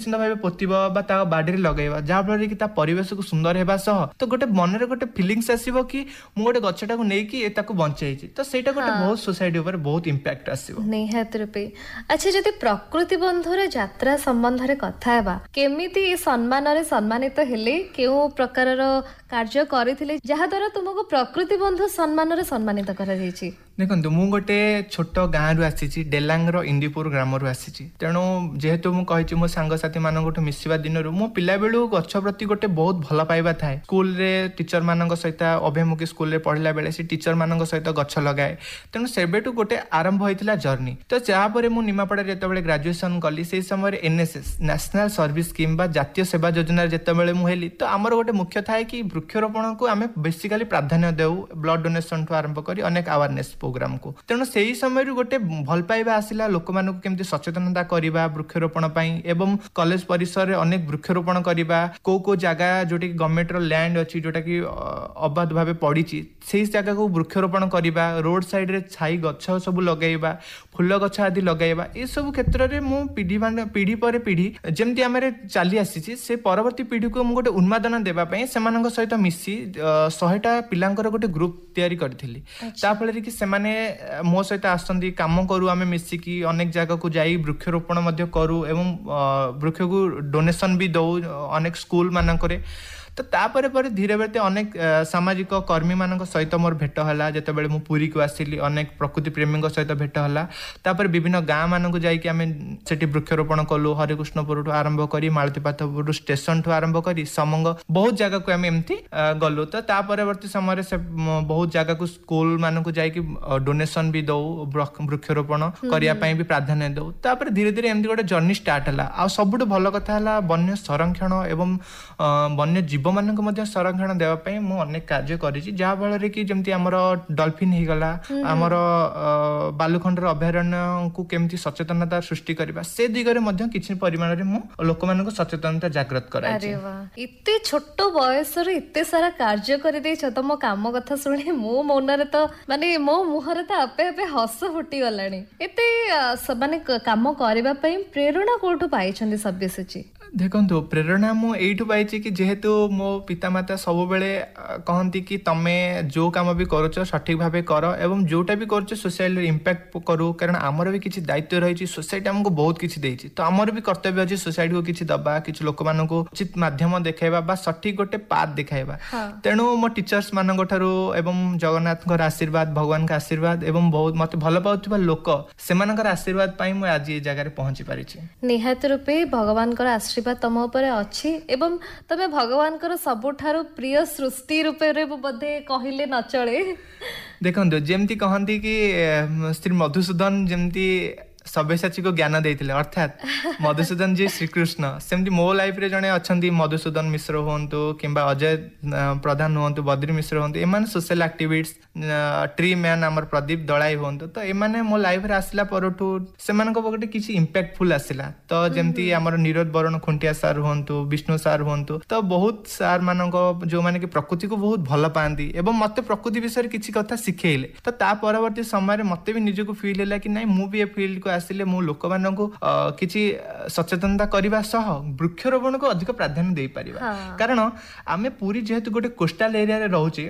ନିଶ୍ଚିନ୍ତ ଭାବେ ପୋତିବା ବା ତା ବାଡ଼ିରେ ଲଗାଇବା, ଯାହାଫଳରେ କି ତା ପରିବେଶକୁ ସୁନ୍ଦର ହେବା ସହ ତ ଗୋଟେ ମନରେ ଗୋଟେ ଫିଲିଙ୍ଗସ୍ ଆସିବ କି ମୁଁ ଗୋଟେ ଗଛଟାକୁ ନେଇକି ତାକୁ ବଞ୍ଚେଇଛି, ତ ସେଇଟା ଗୋଟେ ବହୁତ ସୋସାଇଟି ଉପରେ ବହୁତ ଇମ୍ପାକ୍ଟ ଆସିବ ନିହାତି ରୂପେ। ଆଚ୍ଛା, ଯଦି ପ୍ରକୃତି ବନ୍ଧୁର ଯାତ୍ରା ସମ୍ବନ୍ଧରେ କଥା ହେବା, କେମିତି ଏ ସମ୍ମାନରେ ସମ୍ମାନିତ ହେଲେ, କେଉଁ ପ୍ରକାରର କାର୍ଯ୍ୟ କରିଥିଲେ ଯାହାଦ୍ୱାରା ତୁମକୁ ପ୍ରକୃତି ବନ୍ଧୁ ସମ୍ମାନରେ ସମ୍ମାନିତ କରାଯାଇଛି? ଦେଖନ୍ତୁ, ମୁଁ ଗୋଟେ ଛୋଟ ଗାଁରୁ ଆସିଛି, ଡେଲାଙ୍ଗର ଇନ୍ଦିପୁର ଗ୍ରାମରୁ ଆସିଛି। ତେଣୁ ଯେହେତୁ ମୁଁ କହିଛି ମୋ ସାଙ୍ଗସାଥି ମାନଙ୍କଠୁ ମିଶିବା ଦିନରୁ ମୋ ପିଲାବେଳୁ ଗଛ ପ୍ରତି ଗୋଟେ ବହୁତ ଭଲ ପାଇବା ଥାଏ। ସ୍କୁଲରେ ଟିଚର ମାନଙ୍କ ସହିତ ଅଭିମୁଖୀ ସ୍କୁଲରେ ପଢିଲା ବେଳେ ସେ ଟିଚର ମାନଙ୍କ ସହିତ ଗଛ ଲଗାଏ। ତେଣୁ ସେବେଠୁ ଗୋଟେ ଆରମ୍ଭ ହୋଇଥିଲା ଜର୍ଣ୍ଣି। ତ ଯାହାପରେ ମୁଁ ନିମାପଡ଼ାରେ ଯେତେବେଳେ ଗ୍ରାଜୁଏସନ କଲି, ସେଇ ସମୟରେ ଏନ୍ଏସ୍ଏସ୍ ନ୍ୟାସନାଲ ସର୍ଭିସ ସ୍କିମ୍ ବା ଜାତୀୟ ସେବା ଯୋଜନାରେ ଯେତେବେଳେ ମୁଁ ହେଲି, ତ ଆମର ଗୋଟେ ମୁଖ୍ୟ ଥାଏ କି ବୃକ୍ଷରୋପଣକୁ ଆମେ ବେସିକାଲି ପ୍ରାଧାନ୍ୟ ଦେଉ, ବ୍ଲଡ ଡୋନେସନ ଠୁ ଆରମ୍ଭ କରି ଅନେକ ଆୱାରନେସ୍ ପ୍ରୋଗ୍ରାମକୁ। ତେଣୁ ସେଇ ସମୟରୁ ଗୋଟେ ଭଲ ପାଇବା ଆସିଲା ଲୋକମାନଙ୍କୁ କେମିତି ସଚେତନତା କରିବା ବୃକ୍ଷରୋପଣ ପାଇଁ, ଏବଂ କଲେଜ ପରିସରରେ ଅନେକ ବୃକ୍ଷରୋପଣ କରିବା। କୋଉ ଜାଗା ଯୋଉଟାକି ଗଭର୍ଣ୍ଣମେଣ୍ଟର ଲ୍ୟାଣ୍ଡ ଅଛି, ଯୋଉଟାକି ଅବାଧ ଭାବେ ପଡ଼ିଛି, ସେଇ ଜାଗାକୁ ବୃକ୍ଷରୋପଣ କରିବା, ରୋଡ ସାଇଡରେ ଛାଇ ଗଛ ସବୁ ଲଗାଇବା, ଫୁଲ ଗଛ ଆଦି ଲଗାଇବା। ଏସବୁ କ୍ଷେତ୍ରରେ ମୁଁ ପିଢ଼ି ପରେ ପିଢ଼ି ଯେମିତି ଆମର ଚାଲି ଆସିଛି, ସେ ପରବର୍ତ୍ତୀ ପିଢ଼ିକୁ ମୁଁ ଗୋଟେ ଉନ୍ମାଦନା ଦେବା ପାଇଁ ସେମାନଙ୍କ ସହିତ ମିଶି 100ଟା ପିଲାଙ୍କର ଗୋଟେ ଗ୍ରୁପ ତିଆରି କରିଥିଲି। ଯାହାଫଳରେ କି ସେମାନେ ମୋ ସହିତ ଆସନ୍ତି, କାମ କରୁ, ଆମେ ମିଶିକି ଅନେକ ଜାଗାକୁ ଯାଇ ବୃକ୍ଷରୋପଣ ମଧ୍ୟ କରୁ ଏବଂ ବୃକ୍ଷକୁ ଡୋନେସନ ବି ଦଉ ଅନେକ ସ୍କୁଲ ମାନଙ୍କରେ। ତ ତାପରେ ପରେ ଧୀରେ ଧୀରେ ଅନେକ ସାମାଜିକ କର୍ମୀ ମାନଙ୍କ ସହିତ ମୋର ଭେଟ ହେଲା। ଯେତେବେଳେ ମୁଁ ପୁରୀକୁ ଆସିଲି, ଅନେକ ପ୍ରକୃତି ପ୍ରେମୀଙ୍କ ସହିତ ଭେଟ ହେଲା। ତାପରେ ବିଭିନ୍ନ ଗାଁ ମାନଙ୍କୁ ଯାଇକି ଆମେ ସେଠି ବୃକ୍ଷରୋପଣ କଲୁ, ହରିକୃଷ୍ଣପୁରଠୁ ଆରମ୍ଭ କରି ମାଳତୀପାଥପୁର ଷ୍ଟେସନଠୁ ଆରମ୍ଭ କରି ସମଙ୍ଗ ବହୁତ ଜାଗାକୁ ଆମେ ଏମିତି ଗଲୁ। ତ ତା ପରବର୍ତ୍ତୀ ସମୟରେ ସେ ବହୁତ ଜାଗାକୁ ସ୍କୁଲ ମାନଙ୍କୁ ଯାଇକି ଡୋନେସନ ବି ଦଉ, ବୃକ୍ଷରୋପଣ କରିବା ପାଇଁ ବି ପ୍ରାଧାନ୍ୟ ଦଉ। ତାପରେ ଧୀରେ ଧୀରେ ଏମିତି ଗୋଟେ ଜର୍ଣ୍ଣି ଷ୍ଟାର୍ଟ ହେଲା। ଆଉ ସବୁଠୁ ଭଲ କଥା ହେଲା ବନ୍ୟ ସଂରକ୍ଷଣ ଏବଂ ବନ୍ୟ ଜୀବ ମାନଙ୍କୁ ମଧ୍ୟ ସଂରକ୍ଷଣ ଦେବା ପାଇଁ ମୁଁ ଅନେକ କାର୍ଯ୍ୟ କରିଛି, ଯାହାଫଳରେ କି ଯେମିତି ଆମର ଡଲଫିନ୍ ହେଇଗଲା, ଆମର ବାଲୁଖଣ୍ଡର ଅଭୟାରଣ୍ୟକୁ କେମିତି ସଚେତନତା ସୃଷ୍ଟି କରିବା, ସେ ଦିଗରେ ମଧ୍ୟ କିଛି ପରିମାଣରେ ମୁଁ ଲୋକମାନଙ୍କୁ ସଚେତନତା ଜାଗ୍ରତ କରାଇଛି। ଏତେ ଛୋଟ ବୟସରେ ଏତେ ସାରା କାର୍ଯ୍ୟ କରିଦେଇଛ, ତମ କାମ କଥା ଶୁଣି ମୋ ମନରେ ତ ମାନେ ମୋ ମୁହଁରେ ତ ଆପେ ଆପେ ହସ ଫୁଟିଗଲାଣି। ଏତେ ମାନେ କାମ କରିବା ପାଇଁ ପ୍ରେରଣା କୋଉଠୁ ପାଇଛନ୍ତି ସବ୍ୟସାଚୀ? ଦେଖନ୍ତୁ, ପ୍ରେରଣା ମୁଁ ଏଇଠୁ ପାଇଛି କି ଯେହେତୁ ମୋ ପିତାମାତା ସବୁବେଳେ କହନ୍ତି କି ତମେ ଯୋଉ କାମ ବି କରୁଛ ସଠିକ ଭାବେ କର ଏବଂ ଯୋଉଟା ବି କରୁଛ ସୋସାଇଟିରେ ଇମ୍ପାକ୍ଟ କରୁ, କାରଣ ଆମର ବି କିଛି ଦାୟିତ୍ୱ ରହିଛି। ସୋସାଇଟି ଆମକୁ ବହୁତ କିଛି ଦେଇଛି, ତ ଆମର ବି କର୍ତ୍ତବ୍ୟ ଅଛି ସୋସାଇଟିକୁ କିଛି ଦବା, କିଛି ଲୋକମାନଙ୍କୁ ଉଚିତ ମାଧ୍ୟମ ଦେଖାଇବା ବା ସଠିକ ଗୋଟେ ପାଥ୍ ଦେଖାଇବା। ତେଣୁ ମୋ ଟିଚର୍ସ ମାନଙ୍କ ଠାରୁ ଏବଂ ଜଗନ୍ନାଥଙ୍କର ଆଶୀର୍ବାଦ, ଭଗବାନଙ୍କ ଆଶୀର୍ବାଦ ଏବଂ ବହୁତ ମତେ ଭଲ ପାଉଥିବା ଲୋକ ସେମାନଙ୍କର ଆଶୀର୍ବାଦ ପାଇଁ ମୁଁ ଆଜି ଏ ଜାଗାରେ ପହଞ୍ଚି ପାରିଛି। ନିହାତି ରୂପେ ଭଗବାନଙ୍କର ଆଶୀର୍ବାଦ ତମ ଉପରେ ଅଛି ଏବଂ ତମେ ଭଗବାନଙ୍କର ସବୁଠାରୁ ପ୍ରିୟ ସୃଷ୍ଟି ରୂପରେ ବୋଧେ କହିଲେ ନ ଚଳେ। ଦେଖନ୍ତୁ, ଯେମିତି କହନ୍ତି କି ଶ୍ରୀ ମଧୁସୂଦନ ଯେମିତି ସବ୍ୟସାଚୀକୁ ଜ୍ଞାନ ଦେଇଥିଲେ, ଅର୍ଥାତ୍ ମଧୁସୂଦନ ଯିଏ ଶ୍ରୀକୃଷ୍ଣ, ସେମିତି ମୋ ଲାଇଫରେ ଜଣେ ଅଛନ୍ତି ମଧୁସୂଦନ ମିଶ୍ର ହୁଅନ୍ତୁ କିମ୍ବା ଅଜୟ ପ୍ରଧାନ ହୁଅନ୍ତୁ, ବଦ୍ରି ମିଶ୍ର ହୁଅନ୍ତୁ, ଏମାନେ ସୋସିଆଲ ଆକ୍ଟିଭିଷ୍ଟ, ଟ୍ରି ମ୍ୟାନ୍ ଆମର ପ୍ରଦୀପ ଦଳାଇ ହୁଅନ୍ତୁ। ତ ଏମାନେ ମୋ ଲାଇଫରେ ଆସିଲା ପରଠୁ ସେମାନଙ୍କ ଗୋଟେ କିଛି ଇମ୍ପାକ୍ଟଫୁଲ ଆସିଲା। ତ ଯେମିତି ଆମର ନିରୋଧ ବରଣ ଖୁଣ୍ଟିଆ ସାର୍ ହୁଅନ୍ତୁ, ବିଷ୍ଣୁ ସାର୍ ହୁଅନ୍ତୁ, ତ ବହୁତ ସାର୍ ମାନଙ୍କ ଯୋଉମାନେ କି ପ୍ରକୃତିକୁ ବହୁତ ଭଲ ପାଆନ୍ତି ଏବଂ ମତେ ପ୍ରକୃତି ବିଷୟରେ କିଛି କଥା ଶିଖେଇଲେ। ତ ତା ପରବର୍ତ୍ତୀ ସମୟରେ ମତେ ବି ନିଜକୁ ଫିଲ୍ ହେଲା କି ନାଇଁ, ମୁଁ ବି ଏ ଫିଲ୍ଡକୁ ଆସିଲେ ମୁଁ ଲୋକମାନଙ୍କୁ କିଛି ସଚେତନତା କରିବା ସହ ବୃକ୍ଷରୋପଣକୁ ଅଧିକ ପ୍ରାଧାନ୍ୟ ଦେଇପାରିବା। କାରଣ ଆମେ ପୁରୀ ଯେହେତୁ ଗୋଟେ କୋଷ୍ଟାଲ ଏରିଆରେ ରହୁଛେ,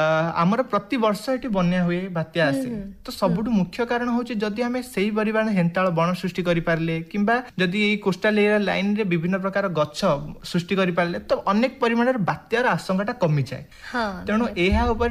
ଆମର ପ୍ରତିବର୍ଷ ଏଠି ବନ୍ୟା ହୁଏ, ବାତ୍ୟା ଆସେ। ତ ସବୁଠୁ ମୁଖ୍ୟ କାରଣ ହଉଛି ଯଦି ଆମେ ସେଇ ପରିମାଣ ହେନ୍ତାଳ ବଣ ସୃଷ୍ଟି କରିପାରିଲେ କିମ୍ବା ଯଦି ଏଇ କୋଷ୍ଟାଲ ଏରିଆ ଲାଇନରେ ବିଭିନ୍ନ ପ୍ରକାର ଗଛ ସୃଷ୍ଟି କରିପାରିଲେ, ତ ଅନେକ ପରିମାଣରେ ବାତ୍ୟାର ଆଶଙ୍କାଟା କମିଯାଏ। ତେଣୁ ଏହା ଉପରେ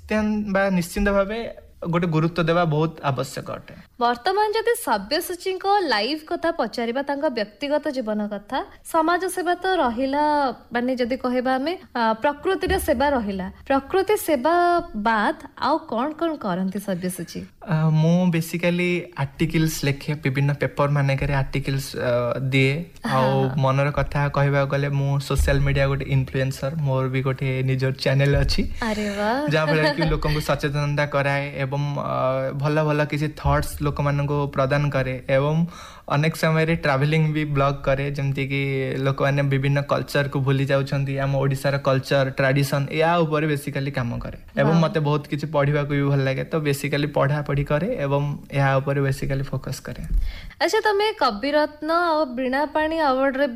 ନିଶ୍ଚିନ୍ତ ଭାବେ ଗୋଟେ ଗୁରୁତ୍ୱ ଦେବା ବହୁତ ଆବଶ୍ୟକ ଅଟେ। ବର୍ତ୍ତମାନ ଯଦି ସବ୍ୟସାଚୀଙ୍କ ଲାଇଫ କଥା ପଚାରିବା, ତାଙ୍କ ବ୍ୟକ୍ତିଗତ ଜୀବନ କଥା, ସମାଜ ସେବା ତ ରହିଲା, ମାନେ ଯଦି କହିବା ଆମେ ପ୍ରକୃତିର ସେବା ରହିଲା, ପ୍ରକୃତି ସେବା ବାଦ ଆଉ କଣ କଣ କରନ୍ତି ସବ୍ୟସାଚୀ? ମୁଁ ବେସିକାଲି ଆର୍ଟିକିଲ୍ସ ଲେଖେ, ବିଭିନ୍ନ ପେପର ମାନଙ୍କରେ ଆର୍ଟିକିଲ୍ସ ଦିଏ। ଆଉ ମନର କଥା କହିବାକୁ ଗଲେ ମୁଁ ସୋସିଆଲ ମିଡିଆ ଗୋଟେ ଇନଫ୍ଲୁଏନ୍ସର, ମୋର ବି ଗୋଟେ ନିଜର ଚ୍ୟାନେଲ ଅଛି, ଯାହାଫଳରେ କି ଲୋକଙ୍କୁ ସଚେତନତା କରାଏ ଏବଂ ଭଲ ଭଲ କିଛି ଥଟ୍ସ ଲୋକମାନଙ୍କୁ ପ୍ରଦାନ କରେ ଏବଂ ଅନେକ ସମୟରେ ଟ୍ରାଭେଲିଂ ବି ବ୍ଲଗ୍ କରେ, ଯେମିତିକି ଲୋକମାନେ ବିଭିନ୍ନ କଲଚରକୁ ଭୁଲି ଯାଉଛନ୍ତି, ଆମ ଓଡ଼ିଶାର କଲଚର ଟ୍ରାଡିସନ, ଏହା ଉପରେ ବେସିକାଲି କାମ କରେ। ଏବଂ ମତେ ବହୁତ କିଛି ପଢିବାକୁ ବି ଭଲ ଲାଗେ, ତ ବେସିକାଲି ପଢାପଢି କରେ ଏବଂ ଏହା ଉପରେ ବେସିକାଲି ଫୋକସ କରେ। ଆଚ୍ଛା, ତମେ କବିରତ୍ନ ଆଉ ବୀଣାପାଣି ଆୱାର୍ଡରେ